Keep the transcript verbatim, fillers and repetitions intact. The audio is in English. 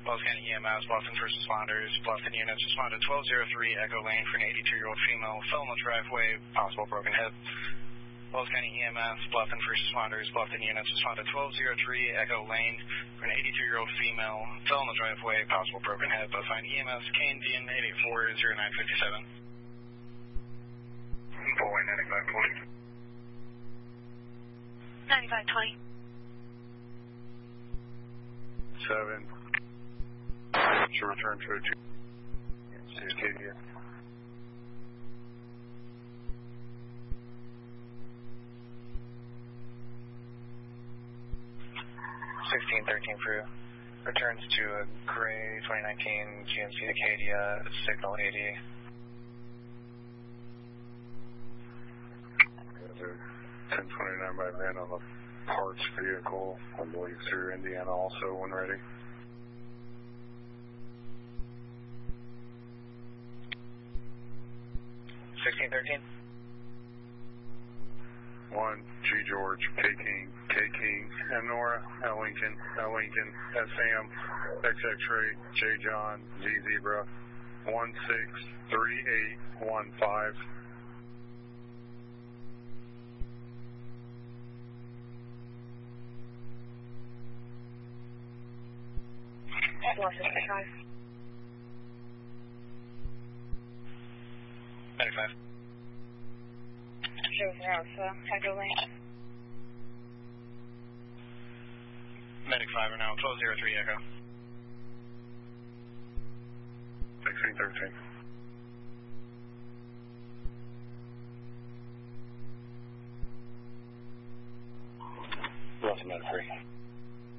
Wells County E M S, Bluffton First Responders, Bluffton units respond to twelve oh three Echo Lane for an eighty-two-year-old female, fell in the driveway, possible broken hip. Wells County E M S, Bluffton First Responders, Bluffton units respond to twelve oh three Echo Lane for an eighty-two-year-old female, fell in the driveway, possible broken hip. Assign E M S K and D N eight eight four oh nine five seven. Full white ninety-five twenty. ninety-five twenty. Seven. Should return to a two. See Acadia. sixteen thirteen crew returns to a gray twenty nineteen G M C Acadia, signal eighty. ten twenty-nine by van on the parts vehicle, I believe through Indiana also when ready. sixteen thirteen. one, G George, K King, K King, M Nora, L Lincoln, L Lincoln, S Sam, X X-ray, J John, Z Zebra, one six three eight one five. ninety-five. Shows Alpha, Echo Lane. Medic five are now twelve oh three Echo. sixteen thirteen. Bluffton Medic three.